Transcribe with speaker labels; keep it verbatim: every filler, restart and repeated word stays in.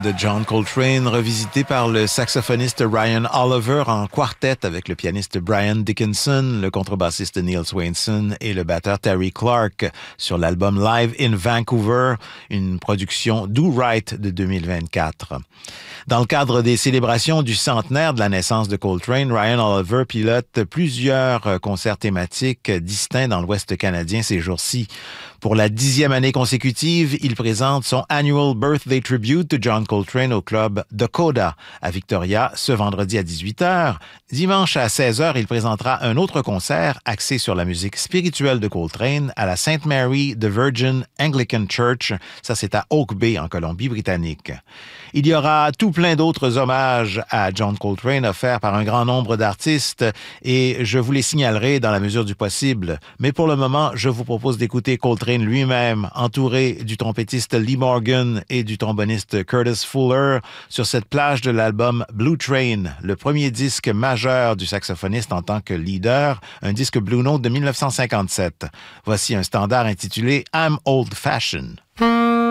Speaker 1: De John Coltrane, revisité par le saxophoniste Ryan Oliver en quartet avec le pianiste Brian Dickinson, le contrebassiste Neil Swainson et le batteur Terry Clark sur l'album Live in Vancouver, une production Do Right de deux mille vingt-quatre. Dans le cadre des célébrations du centenaire de la naissance de Coltrane, Ryan Oliver pilote plusieurs concerts thématiques distincts dans l'Ouest canadien ces jours-ci. Pour la dixième année consécutive, il présente son Annual Birthday Tribute to John Coltrane au club Dakota à Victoria ce vendredi à dix-huit heures. Dimanche à seize heures, il présentera un autre concert axé sur la musique spirituelle de Coltrane à la Saint Mary the Virgin Anglican Church. Ça, c'est à Oak Bay, en Colombie-Britannique. Il y aura tout plein d'autres hommages à John Coltrane offerts par un grand nombre d'artistes et je vous les signalerai dans la mesure du possible. Mais pour le moment, je vous propose d'écouter Coltrane lui-même, entouré du trompettiste Lee Morgan et du tromboniste Curtis Fuller, sur cette plage de l'album Blue Train, le premier disque majeur du saxophoniste en tant que leader, un disque Blue Note de dix-neuf cent cinquante-sept. Voici un standard intitulé I'm Old Fashioned.